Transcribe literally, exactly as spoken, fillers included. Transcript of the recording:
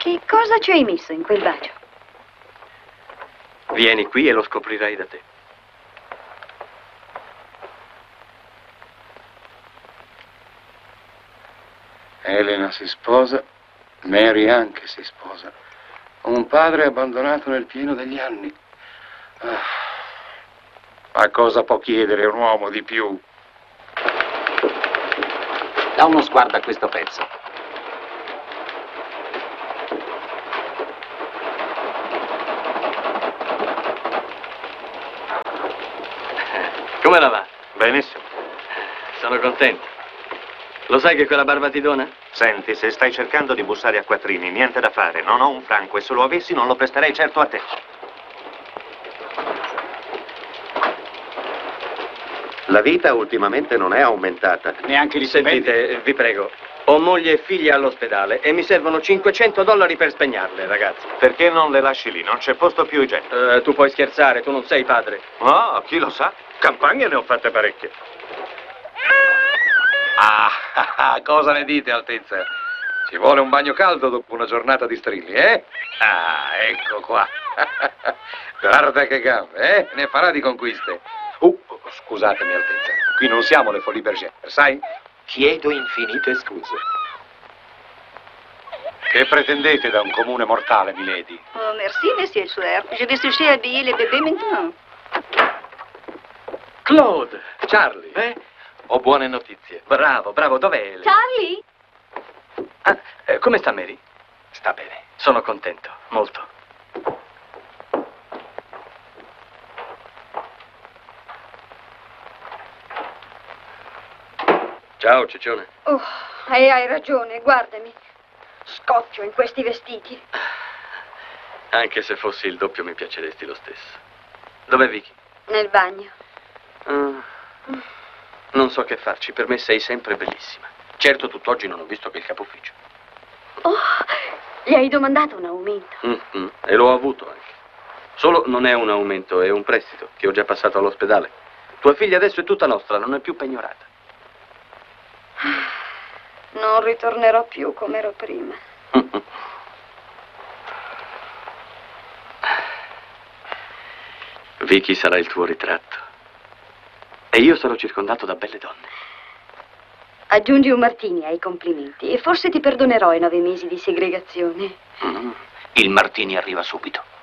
Che cosa ci hai messo in quel bacio? Vieni qui e lo scoprirai da te. Elena si sposa, Mary anche si sposa. Un padre abbandonato nel pieno degli anni. Ah. Ma cosa può chiedere un uomo di più? Da uno sguardo a questo pezzo. Come la va? Benissimo. Sono contento. Lo sai che quella barba ti dona? Senti, se stai cercando di bussare a quattrini, niente da fare. Non ho un franco e se lo avessi non lo presterei certo a te. La vita ultimamente non è aumentata. Neanche li Sentite, vi prego. Ho moglie e figlie all'ospedale e mi servono cinquecento dollari per spegnarle, ragazzi. Perché non le lasci lì? Non c'è posto più igienico. Eh, tu puoi scherzare, tu non sei padre. Oh, chi lo sa? Campagne ne ho fatte parecchie. Ah, cosa ne dite, Altezza? Ci vuole un bagno caldo dopo una giornata di strilli, eh? Ah, ecco qua. Guarda che gambe, eh? Ne farà di conquiste. Uh, scusatemi, Altezza. Qui non siamo le Folies Bergère, sai? Chiedo infinite scuse. Che pretendete da un comune mortale, milady? Oh, merci, monsieur Suer. Je vais chercher à habiller les bébés maintenant. Claude! Charlie! Eh? Ho buone notizie. Bravo, bravo, dov'è Elena? Charlie? Ah, eh, come sta Mary? Sta bene. Sono contento, molto. Ciao, Ciccione. Oh, e hai ragione, guardami. Scoppio in questi vestiti. Anche se fossi il doppio mi piaceresti lo stesso. Dov'è Vicky? Nel bagno. Ah, non so che farci, per me sei sempre bellissima. Certo, tutt'oggi non ho visto che il capo ufficio. Oh, gli hai domandato un aumento. Mm-hmm. E l'ho avuto anche. Solo non è un aumento, è un prestito che ho già passato all'ospedale. Tua figlia adesso è tutta nostra, non è più pegnorata. Non ritornerò più come ero prima. Vicky sarà il tuo ritratto. E io sarò circondato da belle donne. Aggiungi un martini ai complimenti e forse ti perdonerò i nove mesi di segregazione. Mm. Il martini arriva subito.